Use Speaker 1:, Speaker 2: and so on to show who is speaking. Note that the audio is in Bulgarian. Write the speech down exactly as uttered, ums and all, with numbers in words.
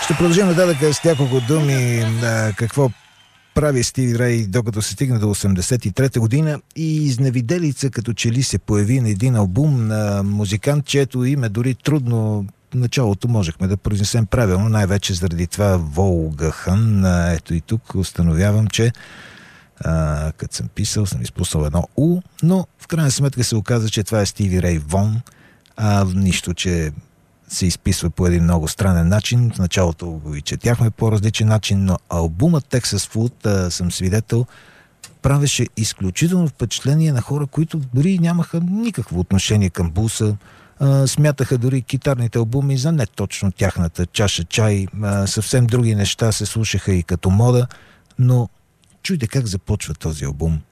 Speaker 1: Ще продължим нататък с няколко думи а, какво прави Стиви Рей, докато се стигне до осемдесет и трета година, и изневиделица като че ли се появи на един албум на музикант, чието име дори трудно в началото можехме да произнесем правилно, най-вече заради това Волгахан. Ето и тук установявам, че а, като съм писал, съм изпуснал едно У, но в крайна сметка се оказа, че това е Стиви Рей Вон, а нищо, че се изписва по един много странен начин. В началото го и четяхме по различен начин, но албумът Texas Flood, съм свидетел, правеше изключително впечатление на хора, които дори нямаха никакво отношение към буса. А, смятаха дори китарните албуми за не точно тяхната чаша чай. А, съвсем други неща се слушаха и като мода, но чуйте как започва този албум.